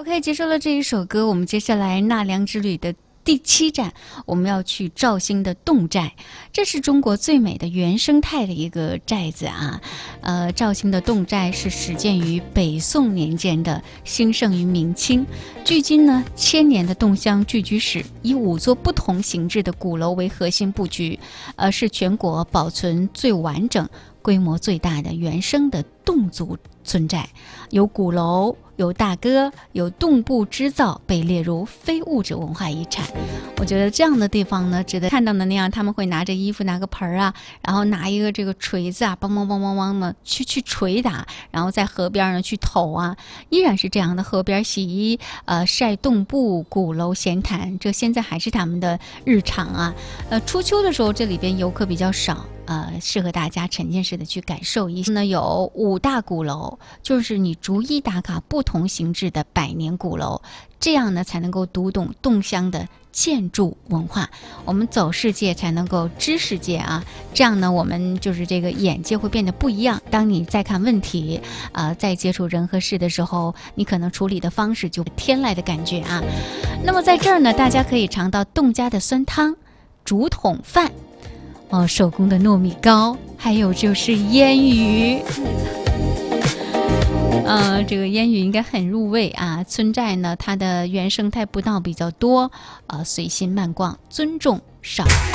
OK， 结束了这一首歌，我们接下来纳凉之旅的第7站，我们要去肇兴的侗寨，这是中国最美的原生态的一个寨子啊。肇兴的侗寨是始建于北宋年间的，兴盛于明清。距今呢1000年的侗乡聚居史，以5座不同形制的鼓楼为核心布局，是全国保存最完整、规模最大的原生的侗族村寨，有鼓楼，有大歌，有侗布织造，被列入非物质文化遗产。我觉得这样的地方呢，值得看到的那样，他们会拿着衣服，拿个盆啊，然后拿一个这个锤子啊，梆梆梆梆梆的去捶打，然后在河边呢去投啊，依然是这样的河边洗衣，晒侗布，鼓楼闲谈，这现在还是他们的日常啊。初秋的时候，这里边游客比较少。适合大家沉浸式的去感受一下呢。有5大鼓楼，就是你逐一打卡不同形制的100年鼓楼，这样呢才能够读懂侗乡的建筑文化。我们走世界才能够知世界啊，这样呢我们就是这个眼界会变得不一样。当你在看问题，在接触人和事的时候，你可能处理的方式就天籁的感觉啊。那么在这儿呢，大家可以尝到侗家的酸汤、竹筒饭。手工的糯米糕，还有就是烟鱼。这个烟鱼应该很入味啊。村寨呢，它的原生态步道比较多，随心慢逛，尊重少。